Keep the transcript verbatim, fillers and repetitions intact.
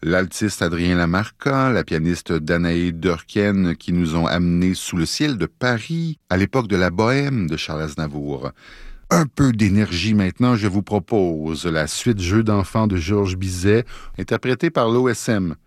l'altiste Adrien Lamarca, la pianiste Danae Durken qui nous ont amenés sous le ciel de Paris à l'époque de la Bohème de Charles Aznavour. Un peu d'énergie maintenant, je vous propose la suite Jeux d'enfants de Georges Bizet, interprétée par l'O S M.